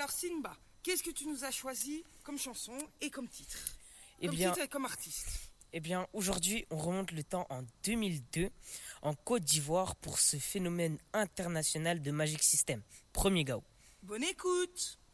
Alors Simba, qu'est-ce que tu nous as choisi comme chanson et comme titre? Titre et comme artiste. Aujourd'hui, on remonte le temps en 2002 en Côte d'Ivoire pour ce phénomène international de Magic System. Premier Gao. Bonne écoute.